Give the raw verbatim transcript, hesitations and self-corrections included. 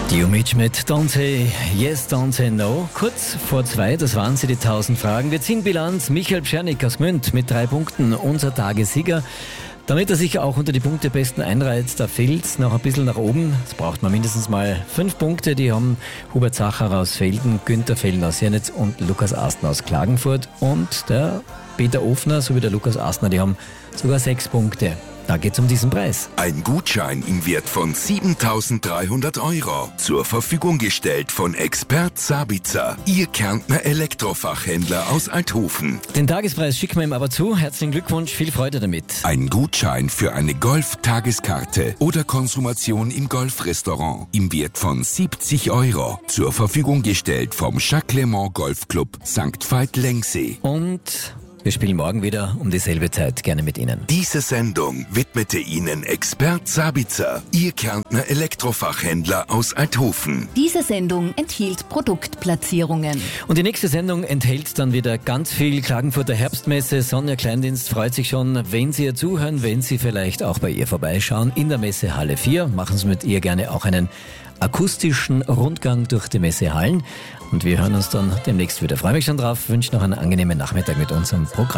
Diomitsch mit Don't Say Yes, Don't Say No. Kurz vor zwei, das waren sie, die tausend Fragen. Wir ziehen Bilanz. Michael Pschernik aus Gmünd mit drei Punkten, unser Tagessieger. Damit er sich auch unter die Punktebesten einreiht, da fehlt es noch ein bisschen nach oben. Es braucht man mindestens mal fünf Punkte. Die haben Hubert Sacher aus Velden, Günther Fehlen aus Jernitz und Lukas Astner aus Klagenfurt. Und der Peter Ofner sowie der Lukas Astner, die haben sogar sechs Punkte. Da geht's um diesen Preis. Ein Gutschein im Wert von siebentausenddreihundert Euro. Zur Verfügung gestellt von Expert Sabitzer, Ihr Kärntner Elektrofachhändler aus Althofen. Den Tagespreis schicken wir ihm aber zu. Herzlichen Glückwunsch, viel Freude damit. Ein Gutschein für eine Golf-Tageskarte oder Konsumation im Golfrestaurant im Wert von siebzig Euro. Zur Verfügung gestellt vom Jacques Clement Golfclub Sankt Veit-Lengsee. Und wir spielen morgen wieder um dieselbe Zeit gerne mit Ihnen. Diese Sendung widmete Ihnen Expert Sabitzer, Ihr Kärntner Elektrofachhändler aus Althofen. Diese Sendung enthielt Produktplatzierungen. Und die nächste Sendung enthält dann wieder ganz viel Klagenfurter Herbstmesse. Sonja Kleindienst freut sich schon, wenn Sie ihr zuhören, wenn Sie vielleicht auch bei ihr vorbeischauen in der Messe Halle vier. Machen Sie mit ihr gerne auch einen akustischen Rundgang durch die Messehallen. Und wir hören uns dann demnächst wieder. Freue mich schon drauf, wünsche noch einen angenehmen Nachmittag mit unserem Programm.